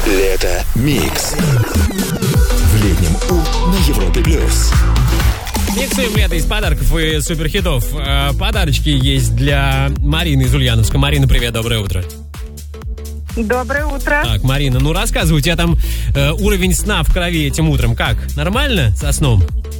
Лето Микс. В летнем У на Европе Плюс. Миксуем лето из подарков и суперхитов. Подарочки есть для Марины из Ульяновска. Марина, привет, доброе утро. Доброе утро. Так, Марина, ну рассказывай, у тебя там уровень сна в крови этим утром как? Нормально со сном?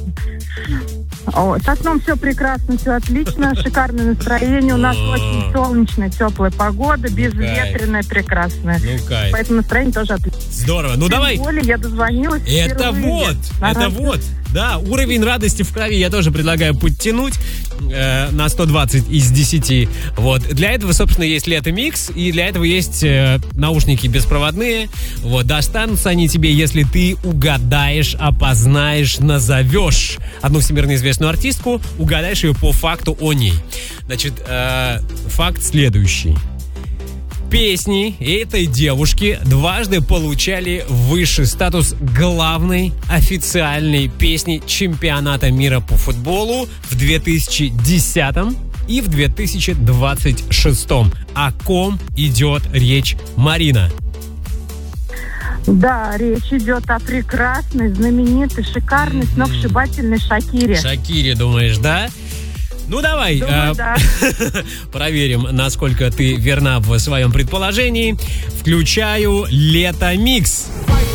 Со сном все прекрасно, все отлично, шикарное настроение. У нас очень солнечная, теплая погода, безветренная, прекрасная. Ну, кайф. Поэтому настроение тоже отлично. Здорово, ну давай. Тем более я дозвонилась впервые. Это вот. Да, уровень радости в крови я тоже предлагаю подтянуть на 120 из 10. Вот. Для этого, собственно, есть Лето Микс, и для этого есть наушники беспроводные. Вот. Достанутся они тебе, если ты угадаешь, опознаешь, назовешь одну всемирно известную артистку, угадаешь ее по факту о ней. Значит, факт следующий. Песни этой девушки дважды получали высший статус главной официальной песни чемпионата мира по футболу в 2010 и в 2026. О ком идет речь, Марина? Да, речь идет о прекрасной, знаменитой, шикарной, сногсшибательной Шакире. Шакире, думаешь, да? Ну, давай да. проверим, насколько ты верна в своем предположении. Включаю Лето Микс.